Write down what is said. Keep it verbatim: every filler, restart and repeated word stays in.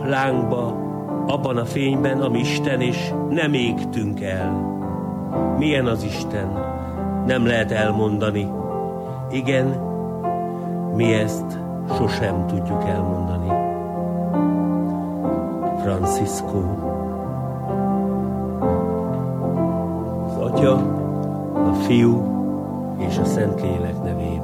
lángba, abban a fényben, ami Isten, és nem égtünk el. Milyen az Isten? Nem lehet elmondani. Igen, mi ezt sosem tudjuk elmondani. Francisco. Az Atya, a Fiú és a Szentlélek nevében.